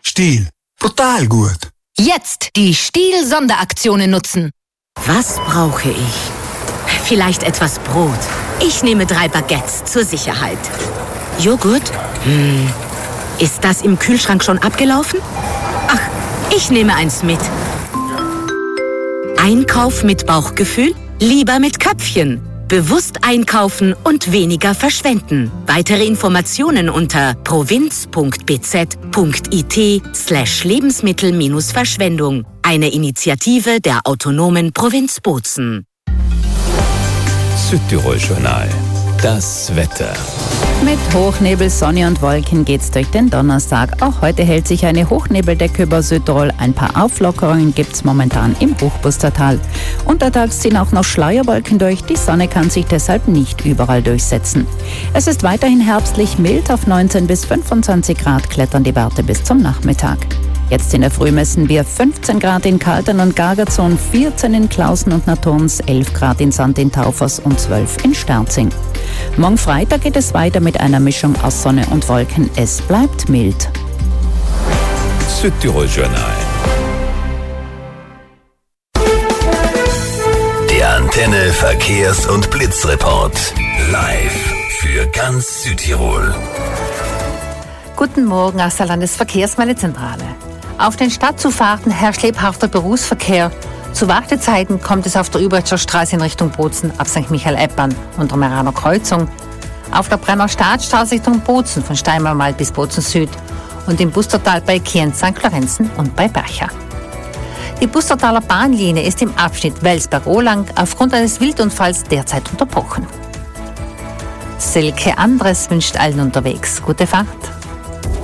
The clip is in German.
Stihl. Brutal gut. Jetzt die Stihl-Sonderaktionen nutzen. Was brauche ich? Vielleicht etwas Brot. Ich nehme 3 Baguettes zur Sicherheit. Joghurt? Ist das im Kühlschrank schon abgelaufen? Ach, ich nehme eins mit. Einkauf mit Bauchgefühl? Lieber mit Köpfchen. Bewusst einkaufen und weniger verschwenden. Weitere Informationen unter provinz.bz.it/Lebensmittel-Verschwendung. Eine Initiative der autonomen Provinz Bozen. Südtirol-Journal. Das Wetter. Mit Hochnebel, Sonne und Wolken geht's durch den Donnerstag. Auch heute hält sich eine Hochnebbeldecke über Südtirol. Ein paar Auflockerungen gibt's momentan im Hochbustertal. Untertags ziehen auch noch Schleierwolken durch. Die Sonne kann sich deshalb nicht überall durchsetzen. Es ist weiterhin herbstlich mild. Auf 19 bis 25 Grad klettern die Werte bis zum Nachmittag. Jetzt in der Früh messen wir 15 Grad in Kaltern und Gargerzon, 14 in Klausen und Naturns, 11 Grad in Sand in Taufers und 12 in Sterzing. Morgen Freitag geht es weiter mit einer Mischung aus Sonne und Wolken. Es bleibt mild. Südtirol-Journal. Der Antenne Verkehrs- und Blitzreport. Live für ganz Südtirol. Guten Morgen aus der Landesverkehrsmeldezentrale. Auf den Stadtzufahrten herrscht lebhafter Berufsverkehr. Zu Wartezeiten kommt es auf der Überetscher Straße in Richtung Bozen ab St. Michael-Eppern und der Meraner Kreuzung, auf der Brenner Stadtstraße Richtung Bozen von Steinmarwald bis Bozen Süd und im Bustertal bei Kient, St. Lorenzen und bei Bercha. Die Bustertaler Bahnlinie ist im Abschnitt Welsberg-Ohlang aufgrund eines Wildunfalls derzeit unterbrochen. Silke Andres wünscht allen unterwegs gute Fahrt.